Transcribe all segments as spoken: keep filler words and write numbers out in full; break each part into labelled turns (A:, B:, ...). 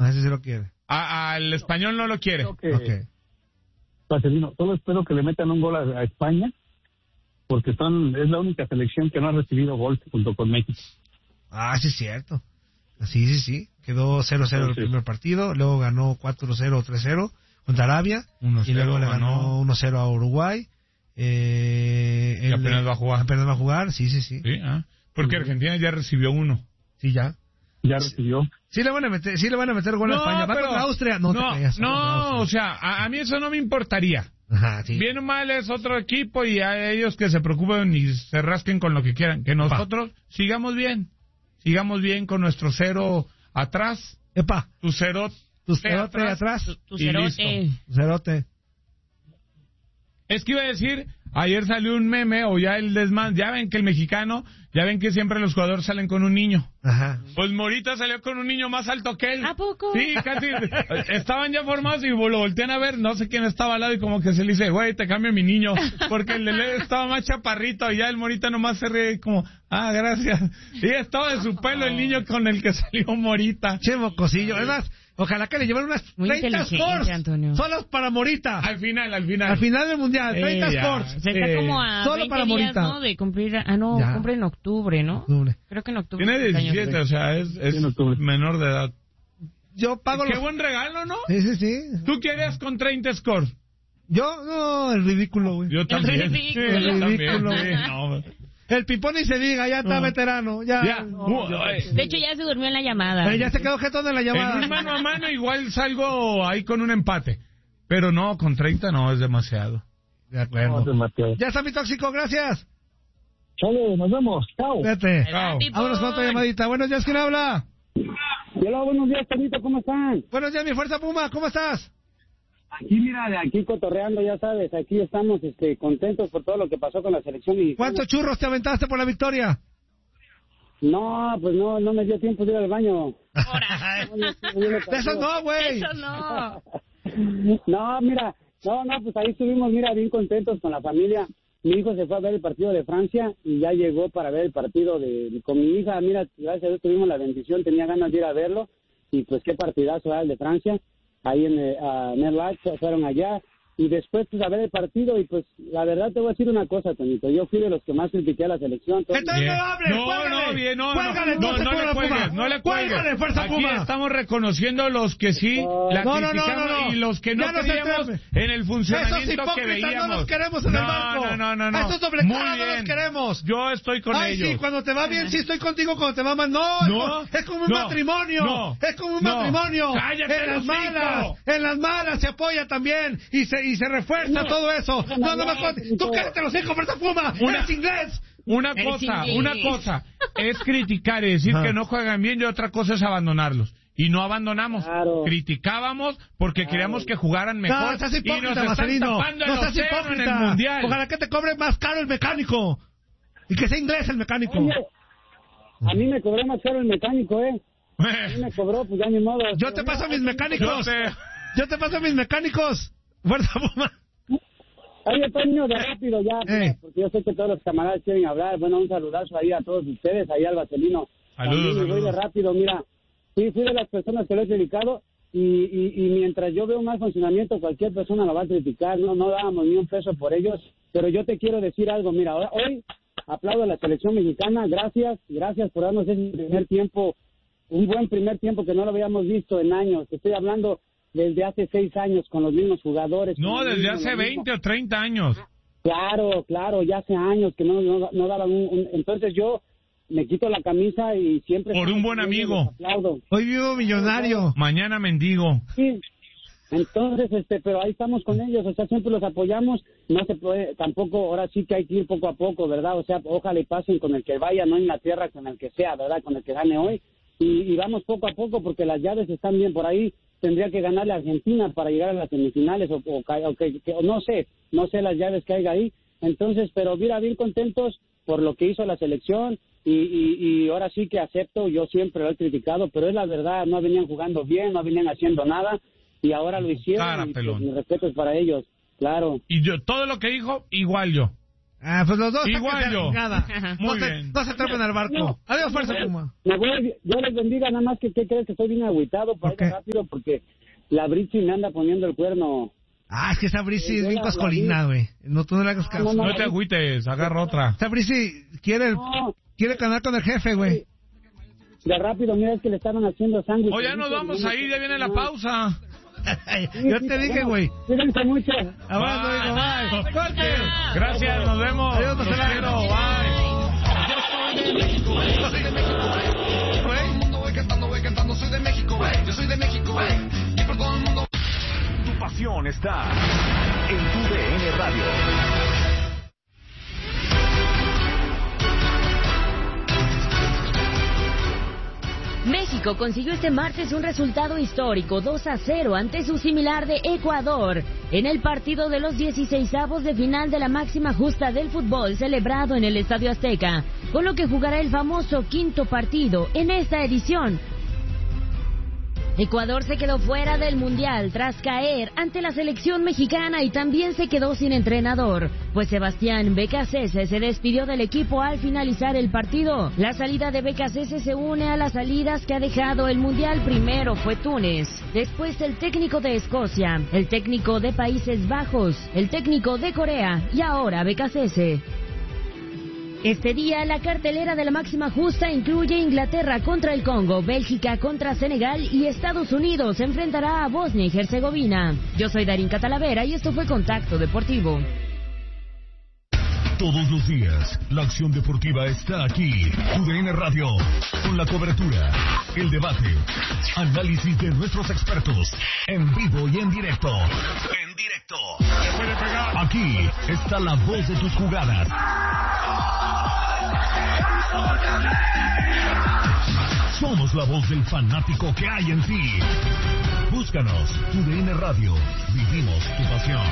A: A ese sí lo quiere.
B: A, al español no lo quiere.
C: Que,
A: Okay.
C: Marcelino, solo espero que le metan un gol a, a España, porque son es la única selección que no ha recibido gol junto con México.
A: Ah, sí es cierto. Sí, sí, sí. Quedó cero cero el primer partido, luego ganó cuatro cero o tres cero contra Arabia, y luego le ganó uno cero a Uruguay. Eh,
B: y apenas
A: de,
B: va a jugar.
A: Apenas va a jugar, sí, sí, sí.
B: sí ah. Porque Argentina ya recibió uno.
A: Sí, ya.
C: Ya recibió.
A: Sí le van a meter, sí le van a meter gol no, a España. Va pero, contra Austria. No,
B: no,
A: te creas,
B: no
A: Austria.
B: O sea, a, a mí eso no me importaría.
A: Ajá, sí.
B: Bien o mal es otro equipo y a ellos que se preocupen y se rasquen con lo que quieran. Que nosotros Epa. sigamos bien. Sigamos bien con nuestro cero atrás.
A: Epa.
B: Tu cero.
A: Tu cerote atrás. atrás.
D: Tu, tu cerote.
A: Tu cerote.
B: Es que iba a decir, ayer salió un meme o ya el desmán, ya ven que el mexicano, ya ven que siempre los jugadores salen con un niño.
A: Ajá.
B: Pues Morita salió con un niño más alto que él.
D: ¿A poco?
B: Sí, casi. Estaban ya formados y lo voltean a ver, no sé quién estaba al lado y como que se le dice, güey, te cambio mi niño. Porque el Lele estaba más chaparrito y ya el Morita nomás se ríe como, ah, gracias. Y estaba de su pelo el niño con el que salió Morita.
A: Che, mocosillo. Es más, ojalá que le lleven unas
D: Muy
A: treinta scores
D: Antonio.
A: solos para Morita.
B: Al final, al final.
A: Al final del mundial, treinta
B: eh,
A: scores.
D: Se está
B: eh,
D: como a
A: solo para
D: días,
A: Morita.
D: ¿no? De cumplir, ah, no,
A: ya.
D: cumple en octubre, ¿no?
A: Octubre.
D: Creo que en octubre.
B: Tiene diecisiete, o sea, es, es menor de edad.
A: Yo pago
B: Qué
A: los...
B: buen regalo, ¿no?
A: Sí, sí, sí.
B: ¿Tú querías con treinta scores?
A: Yo, no, el ridículo, güey.
B: Yo también.
D: El ridículo.
B: Sí, yo también.
A: ridículo.
B: Sí, no.
A: El pipón ni se diga, ya está
B: no.
A: veterano. Ya.
B: ya.
A: No,
B: Uh,
A: ya.
D: De hecho, ya se durmió en la llamada.
A: Eh, ya se quedó jetón en la llamada.
B: En un mano a mano igual salgo ahí con un empate. Pero no, con treinta no, es demasiado.
A: De acuerdo.
C: No, demasiado.
A: Ya está mi tóxico, gracias.
C: Chale, nos vemos. Chao.
A: Fíjate.
B: Chao.
A: Vámonos con otra llamadita. Buenos días, ¿quién habla?
E: Hola, buenos días, Tonito, ¿cómo están?
A: Buenos días, mi Fuerza Puma, ¿cómo estás?
E: Aquí, mira, de aquí cotorreando, ya sabes, aquí estamos este, contentos por todo lo que pasó con la selección mexicana.
A: ¿Cuántos churros te aventaste por la victoria?
E: No, pues no, no me dio tiempo de ir al baño.
A: De eso no, güey.
D: Eso no.
E: No, mira, no, no, pues ahí estuvimos, mira, bien contentos con la familia. Mi hijo se fue a ver el partido de Francia y ya llegó para ver el partido de con mi hija. Mira, gracias a Dios tuvimos la bendición, tenía ganas de ir a verlo y pues qué partidazo era el de Francia. Ahí en, eh, en el Lac, fueron allá y después pues a ver el partido y pues la verdad te voy a decir una cosa, Tonito, yo fui de los que más critiqué a la selección.
A: Entonces no hables,
B: no,
A: cuélgale.
B: no, bien, no,
A: Cuélgale,
B: no, no, no,
A: Fuerza
B: le cuelgues,
A: Puma.
B: no le cuelgues.
A: Cuélgale, Fuerza
B: Aquí
A: Puma.
B: estamos reconociendo los que sí la
A: No, no, no,
B: criticamos
A: no, no.
B: y los que no
A: Ya no se
B: creíamos
A: treme.
B: en el funcionamiento
A: Esos
B: que
A: hipócritas
B: veíamos.
A: no los queremos en
B: no,
A: el barco.
B: No, no, no, no.
A: A esos doble
B: Muy
A: cara no los
B: bien.
A: queremos.
B: Yo estoy con
A: Ay,
B: ellos.
A: sí, cuando te va bien, sí estoy contigo, cuando te va mal, no.
B: No,
A: es como un
B: no,
A: matrimonio.
B: no,
A: es como un
B: no.
A: matrimonio.
B: Cállate,
A: en las
B: hocico.
A: malas, en las malas se apoya también y se y se refuerza
E: No.
A: todo eso. No, no me
E: No,
A: cuentes.
E: no.
A: Tú cállate los hijos, Fuerza Puma.
B: Una-
A: Eres inglés.
B: Una
D: Eres
B: cosa,
D: inglés.
B: una cosa es criticar y decir
A: Ajá.
B: que no juegan bien y otra cosa es abandonarlos. Y no abandonamos.
E: Claro.
B: Criticábamos porque
E: Claro.
B: queríamos que jugaran
A: No,
B: mejor
A: estás
B: y
A: hipócrita,
B: nos están
A: Marcelino.
B: tapando el
A: No estás
B: océano en el
A: hipócrita.
B: mundial.
A: Ojalá que te cobre más caro el mecánico. Y que sea inglés el mecánico.
E: Oye, a mí me cobró más caro el mecánico, ¿eh? A mí me cobró, pues ya ni modo.
A: Yo te paso a mis mecánicos.
B: Yo te-
A: Yo te paso a mis mecánicos. Fuerza Puma.
E: Oye, Toño, de rápido ya,
A: Eh.
E: porque yo sé que todos los camaradas quieren hablar. Bueno, un saludazo ahí a todos ustedes, ahí al Vaselino.
B: Saludos,
E: También me voy de
B: saludos.
E: rápido, mira. Sí, fui de las personas que lo he criticado y, y, y mientras yo veo un mal funcionamiento, cualquier persona lo va a criticar. No, no dábamos ni un peso por ellos. Pero yo te quiero decir algo, mira, ahora- hoy aplaudo a la selección mexicana. Gracias, gracias por darnos ese primer tiempo, un buen primer tiempo que no lo habíamos visto en años. Te estoy hablando desde hace seis años con los mismos jugadores.
B: No,
E: con los
B: desde
E: mismos,
B: hace
E: lo mismo.
B: veinte o treinta años.
E: Claro, claro, ya hace años que no, no, no daban un, un- Entonces yo me quito la camisa y siempre...
B: Por un buen amigo.
E: los aplaudo.
A: Hoy vivo millonario.
B: Mañana mendigo.
E: Sí. Entonces, este, pero ahí estamos con ellos, o sea, siempre los apoyamos, no se puede, tampoco, ahora sí que hay que ir poco a poco, ¿verdad? O sea, ojalá y pasen con el que vaya, no en la tierra, con el que sea, ¿verdad? Con el que gane hoy, y, y vamos poco a poco porque las llaves están bien por ahí, tendría que ganarle a Argentina para llegar a las semifinales, o, o, ca- o que, que- o no sé, no sé las llaves que haya ahí, entonces, pero mira, bien contentos por lo que hizo la selección, y, y, y ahora sí que acepto, yo siempre lo he criticado, pero es la verdad, no venían jugando bien, no venían haciendo nada, y ahora lo hicieron,
B: Cara,
E: y pues,
B: pelón.
E: mis respetos para ellos, claro.
B: Y yo, todo lo que dijo, igual yo.
A: Ah, pues los dos.
B: Igual yo. Muy
A: no
B: bien.
A: Se, no se atrapen al barco. No, Adiós, fuerza, Puma.
E: Me voy, yo les bendiga, nada más que, ¿qué crees? Que estoy bien agüitado para okay. ir rápido porque la Brichi me anda poniendo el cuerno.
A: Ah, es que esa Brici es bien coscolina, güey. No, tú no le hagas caso.
B: No, no, no, no te agüites, agarra otra.
A: Esa Brici quiere, no. quiere ganar con el jefe, güey.
E: De rápido, mira, es que le estaban haciendo sándwich.
B: O ya nos vamos a ir, ya viene la pausa.
A: Yo te dije, güey.
E: Cuídense mucho.
A: Abrazo, digo, bye. Corte.
B: Gracias, nos vemos.
A: Adiós,
B: los quiero, bye.
F: Yo soy de México, güey. Yo soy de México, güey. Todo el mundo voy cantando, voy cantando. Soy de México, güey. Yo soy de México, güey. Y por todo el mundo.
G: Tu pasión está en tu D N Radio.
D: México consiguió este martes un resultado histórico, dos a cero, ante su similar de Ecuador, en el partido de los dieciseisavos de final de la máxima justa del fútbol celebrado en el Estadio Azteca, con lo que jugará el famoso quinto partido en esta edición. Ecuador se quedó fuera del Mundial tras caer ante la selección mexicana y también se quedó sin entrenador, pues Sebastián Becasese se despidió del equipo al finalizar el partido. La salida de Becasese se une a las salidas que ha dejado el Mundial. Primero fue Túnez, después el técnico de Escocia, el técnico de Países Bajos, el técnico de Corea y ahora Becasese. Este día, la cartelera de la máxima justa incluye Inglaterra contra el Congo, Bélgica contra Senegal y Estados Unidos se enfrentará a Bosnia y Herzegovina. Yo soy Darín Catalavera y esto fue Contacto Deportivo.
H: Todos los días, la acción deportiva está aquí. U D N Radio, con la cobertura, el debate, análisis de nuestros expertos, en vivo y en directo. En directo. Aquí está la voz de tus jugadas. Somos la voz del fanático que hay en ti. Búscanos, U D N Radio. Vivimos tu pasión.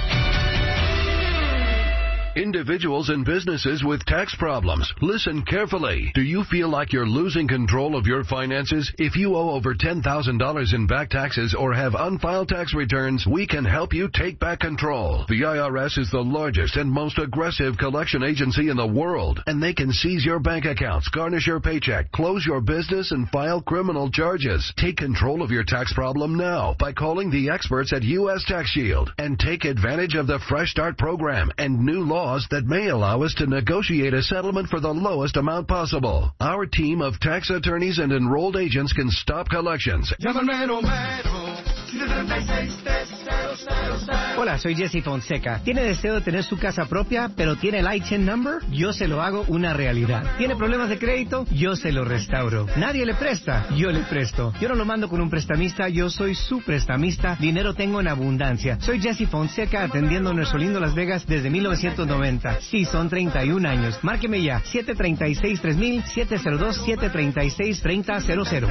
I: Individuals and businesses with tax problems. Listen carefully. Do you feel like you're losing control of your finances? If you owe over ten thousand dollars in back taxes or have unfiled tax returns, we can help you take back control. The I R S is the largest and most aggressive collection agency in the world, and they can seize your bank accounts, garnish your paycheck, close your business, and file criminal charges. Take control of your tax problem now by calling the experts at U S Tax Shield and take advantage of the Fresh Start program and new laws that may allow us to negotiate a settlement for the lowest amount possible. Our team of tax attorneys and enrolled agents can stop collections.
J: Hola, soy Jesse Fonseca. ¿Tiene deseo de tener su casa propia, pero tiene el I T I N number? Yo se lo hago una realidad. ¿Tiene problemas de crédito? Yo se lo restauro. ¿Nadie le presta? Yo le presto. Yo no lo mando con un prestamista, yo soy su prestamista. Dinero tengo en abundancia. Soy Jesse Fonseca, atendiendo nuestro lindo Las Vegas desde mil novecientos noventa. Sí, son treinta y un años. Márqueme ya, siete tres seis, tres mil, siete cero dos, siete tres seis, tres cero cero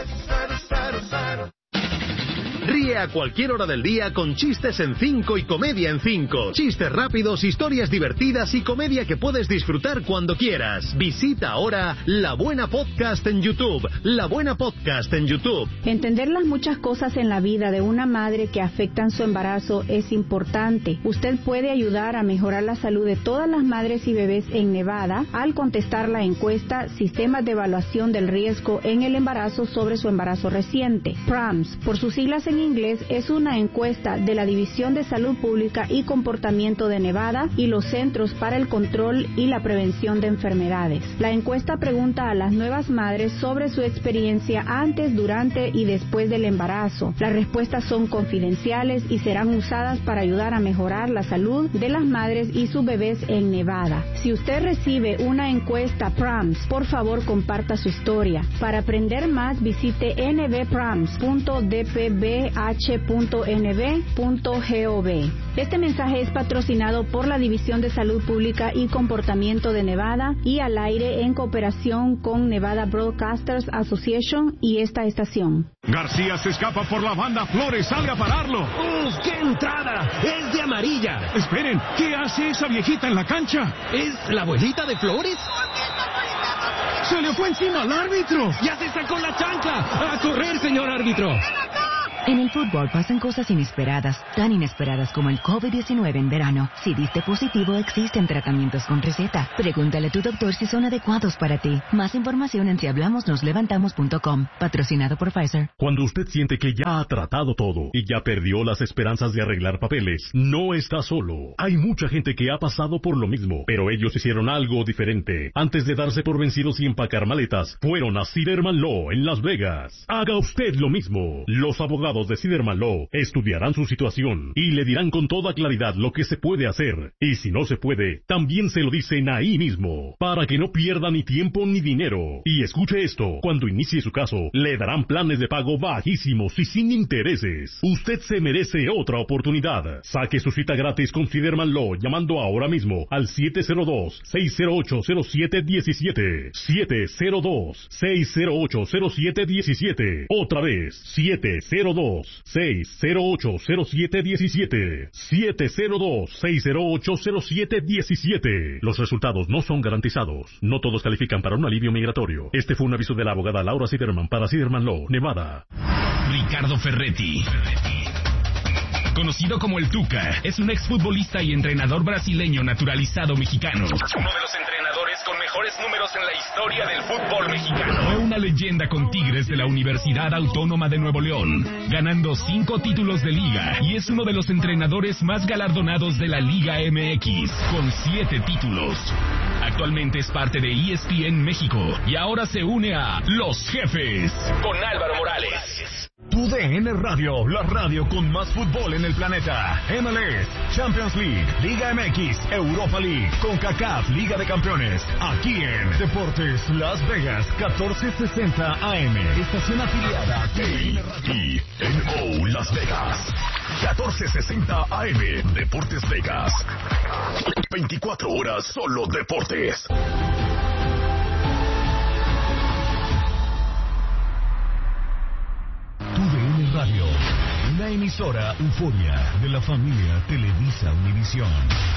J: cero.
K: Ríe a cualquier hora del día con chistes en cinco y comedia en cinco. Chistes rápidos, historias divertidas y comedia que puedes disfrutar cuando quieras. Visita ahora La Buena Podcast en YouTube. La Buena Podcast en YouTube.
L: Entender las muchas cosas en la vida de una madre que afectan su embarazo es importante. Usted puede ayudar a mejorar la salud de todas las madres y bebés en Nevada al contestar la encuesta Sistemas de Evaluación del Riesgo en el Embarazo sobre su embarazo reciente. P R A M S, por sus siglas en inglés, es una encuesta de la División de Salud Pública y Comportamiento de Nevada y los Centros para el Control y la Prevención de Enfermedades. La encuesta pregunta a las nuevas madres sobre su experiencia antes, durante y después del embarazo. Las respuestas son confidenciales y serán usadas para ayudar a mejorar la salud de las madres y sus bebés en Nevada. Si usted recibe una encuesta P R A M S, por favor comparta su historia. Para aprender más, visite n b p r a m s punto d p b h punto n b punto gov. Este mensaje es patrocinado por la División de Salud Pública y Comportamiento de Nevada y al aire en cooperación con Nevada Broadcasters Association y esta estación.
M: García se escapa por la banda, Flores sale a pararlo.
N: ¡Uf, qué entrada! ¡Es de amarilla!
M: Esperen, ¿qué hace esa viejita en la cancha?
N: ¿Es la abuelita de Flores?
M: ¡Se le fue encima al árbitro!
N: ¡Ya se sacó la chancla! ¡A correr, señor árbitro!
O: En el fútbol pasan cosas inesperadas, tan inesperadas como el COVID diecinueve en verano. Si diste positivo, existen tratamientos con receta. Pregúntale a tu doctor si son adecuados para ti. Más información en si hablamos nos levantamos punto com. Patrocinado por Pfizer.
P: Cuando usted siente que ya ha tratado todo y ya perdió las esperanzas de arreglar papeles, no está solo. Hay mucha gente que ha pasado por lo mismo, pero ellos hicieron algo diferente. Antes de darse por vencidos y empacar maletas, fueron a Siderman Law en Las Vegas. Haga usted lo mismo. Los abogados de Siderman Law estudiarán su situación y le dirán con toda claridad lo que se puede hacer. Y si no se puede, también se lo dicen ahí mismo, para que no pierda ni tiempo ni dinero. Y escuche esto, cuando inicie su caso, le darán planes de pago bajísimos y sin intereses. Usted se merece otra oportunidad. Saque su cita gratis con Siderman Law llamando ahora mismo al siete cero dos, seis cero ocho, cero siete uno siete. siete cero dos, seis cero ocho, cero siete uno siete. Otra vez, siete cero dos, seis cero ocho, cero siete uno siete. siete cero dos, seis cero ocho, cero siete uno siete. Los resultados no son garantizados. No todos califican para un alivio migratorio. Este fue un aviso de la abogada Laura Siderman para Siderman Law, Nevada.
Q: Ricardo Ferretti, conocido como el Tuca, es un exfutbolista y entrenador brasileño naturalizado mexicano. Uno de los entrenadores con mejores números en la historia del fútbol mexicano. Fue una leyenda con Tigres de la Universidad Autónoma de Nuevo León, ganando cinco títulos de liga, y es uno de los entrenadores más galardonados de la Liga M X, con siete títulos. Actualmente es parte de E S P N México y ahora se une a Los Jefes con Álvaro Morales.
H: Tu D N Radio, la radio con más fútbol en el planeta. M L S, Champions League, Liga M X, Europa League, CONCACAF, Liga de Campeones. Aquí en Deportes Las Vegas, catorce sesenta A M. Estación afiliada a T N Radio.
R: Y N O Las Vegas, catorce sesenta A M. Deportes Vegas. veinticuatro horas solo deportes.
H: Tu D N Radio, una emisora Euforia de la familia Televisa Univisión.